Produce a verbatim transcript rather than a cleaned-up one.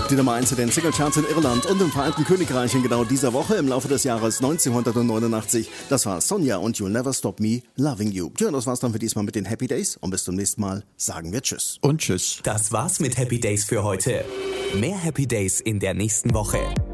Die Nummer eins in den Singlecharts in Irland und im Vereinigten Königreich in genau dieser Woche im Laufe des Jahres neunzehnhundertneunundachtzig. Das war Sonja und You'll Never Stop Me Loving You. Ja, das war's dann für diesmal mit den Happy Days und bis zum nächsten Mal sagen wir Tschüss. Und Tschüss. Das war's mit Happy Days für heute. Mehr Happy Days in der nächsten Woche.